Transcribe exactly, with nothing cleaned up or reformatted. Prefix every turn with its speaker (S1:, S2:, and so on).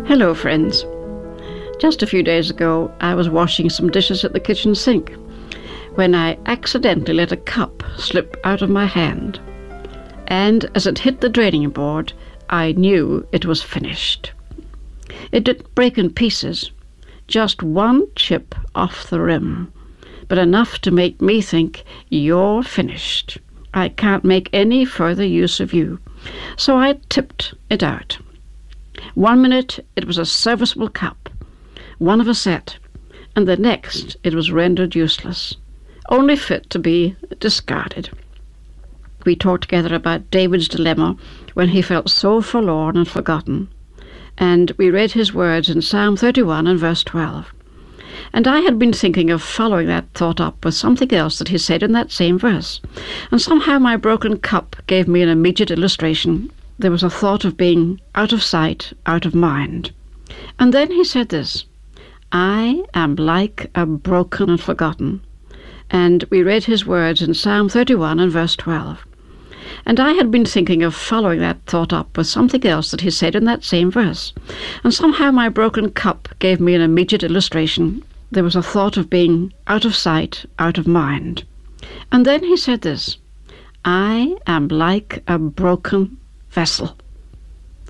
S1: Hello, friends. Just a few days ago, I was washing some dishes at the kitchen sink when I accidentally let a cup slip out of my hand. And as it hit the draining board, I knew it was finished. It didn't break in pieces, just one chip off the rim, but enough to make me think, "You're finished. I can't make any further use of you." So I tipped it out. One minute it was a serviceable cup, one of a set, and the next it was rendered useless, only fit to be discarded. We talked together about David's dilemma when he felt so forlorn and forgotten, and we read his words in Psalm thirty-one and verse twelve. And I had been thinking of following that thought up with something else that he said in that same verse, and somehow my broken cup gave me an immediate illustration. There was a thought of being out of sight, out of mind. And then he said this, "I am like a broken and forgotten." And we read his words in Psalm thirty-one and verse twelve. And I had been thinking of following that thought up with something else that he said in that same verse, and somehow my broken cup gave me an immediate illustration. There was a thought of being out of sight, out of mind. And then he said this, "I am like a broken vessel."